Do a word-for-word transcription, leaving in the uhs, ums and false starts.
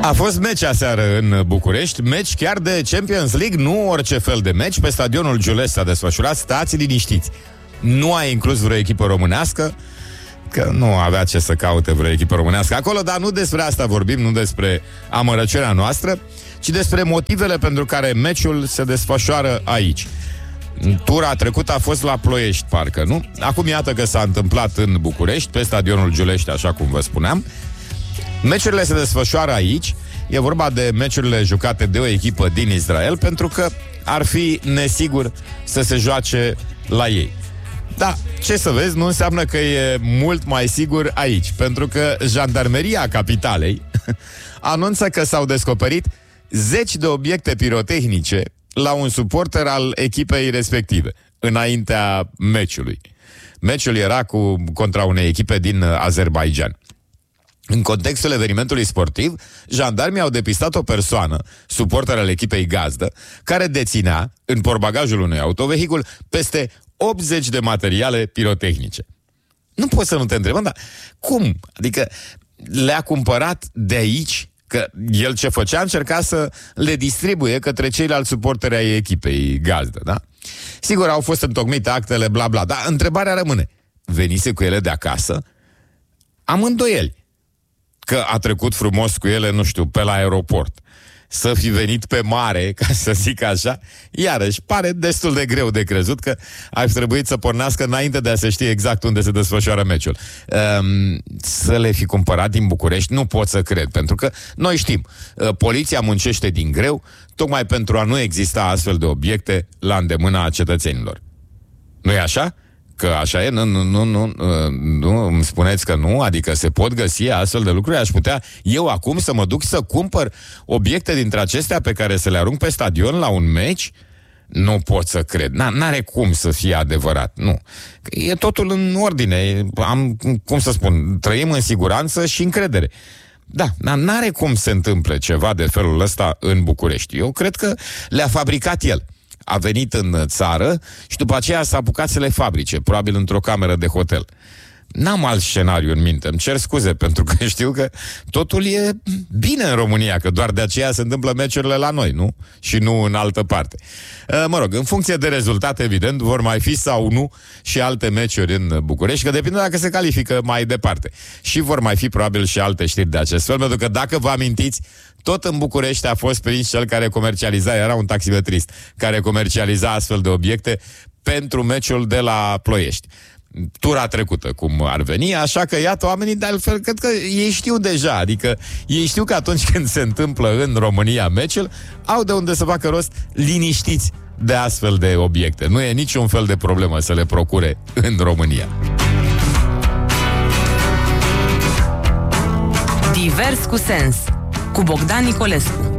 A fost meci aseară în București, meci chiar de Champions League, nu orice fel de meci. Pe stadionul Giulești s-a desfășurat, stați liniștiți. Nu a inclus vreo echipă românească, că nu avea ce să caute vreo echipă românească acolo, dar nu despre asta vorbim, nu despre amărăciunea noastră, ci despre motivele pentru care meciul se desfășoară aici. Tura trecută a fost la Ploiești, parcă, nu? Acum iată că s-a întâmplat în București, pe stadionul Giulești, așa cum vă spuneam. Meciurile se desfășoară aici. E vorba de meciurile jucate de o echipă din Israel, pentru că ar fi nesigur să se joace la ei. Da, ce să vezi, nu înseamnă că e mult mai sigur aici, pentru că Jandarmeria Capitalei anunță că s-au descoperit zeci de obiecte pirotehnice la un suporter al echipei respective, înaintea meciului. Meciul era cu, contra unei echipe din Azerbaijan. În contextul evenimentului sportiv, jandarmii au depistat o persoană, suporter al echipei gazdă, care deținea, în portbagajul unui autovehicul, peste optzeci de materiale pirotehnice. Nu poți să nu te întrebi, dar cum? Adică le-a cumpărat de aici? Că el ce făcea, încerca să le distribuie către ceilalți suporteri ai echipei gazdă, da? Sigur, au fost întocmite actele, bla bla, dar întrebarea rămâne: venise cu ele de acasă? Am îndoieli că a trecut frumos cu ele, nu știu, pe la aeroport. Să fi venit pe mare, ca să zic așa, iarăși pare destul de greu de crezut că ar fi trebuit să pornească înainte de a se știe exact unde se desfășoară meciul. Um, să le fi cumpărat din București, nu pot să cred, pentru că noi știm, poliția muncește din greu tocmai pentru a nu exista astfel de obiecte la îndemâna cetățenilor. Nu e așa? Că așa e? Nu, nu, nu, nu, nu îmi spuneți că nu? Adică se pot găsi astfel de lucruri? Aș putea eu acum să mă duc să cumpăr obiecte dintre acestea pe care să le arunc pe stadion la un meci? Nu pot să cred. N-are cum să fie adevărat. Nu. E totul în ordine. Am, cum să spun, trăim în siguranță și încredere. Da, dar n-are cum se întâmple ceva de felul ăsta în București. Eu cred că le-a fabricat el. A venit în țară și după aceea s-a apucat să le fabrice, probabil într-o cameră de hotel. N-am alt scenariu în minte, îmi cer scuze, pentru că știu că totul e bine în România, că doar de aceea se întâmplă meciurile la noi, nu? Și nu în altă parte. Mă rog, în funcție de rezultat, evident, vor mai fi sau nu și alte meciuri în București, că depinde dacă se califică mai departe. Și vor mai fi probabil și alte știri de acest fel, pentru că dacă vă amintiți, tot în București a fost prins cel care comercializa, era un taximetrist, care comercializa astfel de obiecte pentru meciul de la Ploiești. Tura trecută, cum ar veni, așa că, iată, oamenii, de altfel, cred că ei știu deja, adică ei știu că atunci când se întâmplă în România meciul, au de unde să facă rost liniștiți de astfel de obiecte. Nu e niciun fel de problemă să le procure în România. Divers cu sens, cu Bogdan Nicolescu.